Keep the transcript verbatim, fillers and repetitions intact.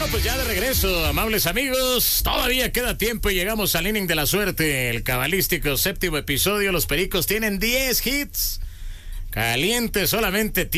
Bueno, pues ya de regreso, amables amigos. Todavía queda tiempo y llegamos al inning de la suerte. El cabalístico séptimo episodio. Los Pericos tienen diez hits. Caliente solamente tiene